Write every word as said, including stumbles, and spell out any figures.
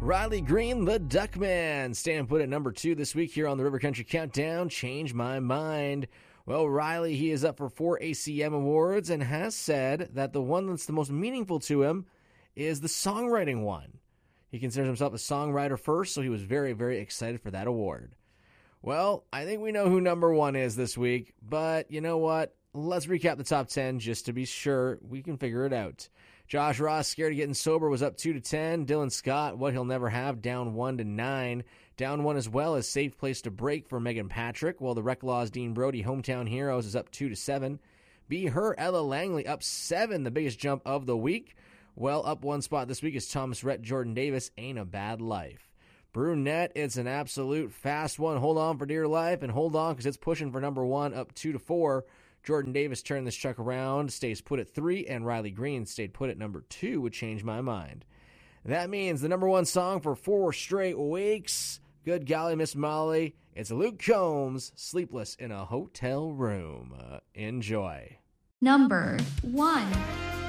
Riley Green, the Duckman, staying put at number two this week here on the River Country Countdown, Change My Mind. Well, Riley, he is up for four A C M awards and has said that the one that's the most meaningful to him is the songwriting one. He considers himself a songwriter first, so he was very, very excited for that award. Well, I think we know who number one is this week, but you know what? Let's recap the top ten just to be sure we can figure it out. Josh Ross, Scared of Getting Sober, was up two to ten. Dylan Scott, What He'll Never Have, down one to nine. Down one as well as Safe Place to Break for Megan Patrick, while the Recklaw's Dean Brody, Hometown Heroes, is up two to seven. Be Her, Ella Langley, up seven, the biggest jump of the week. Well, up one spot this week is Thomas Rhett, Jordan Davis, Ain't a Bad Life. Brunette, it's an absolute fast one. Hold on for dear life, and hold on because it's pushing for number one, up two to four. Jordan Davis turned this truck around, stays put at three, and Riley Green stayed put at number two, would Change My Mind. That means the number one song for four straight weeks. Good golly, Miss Molly. It's Luke Combs, Sleepless in a Hotel Room. Uh, enjoy. Number one.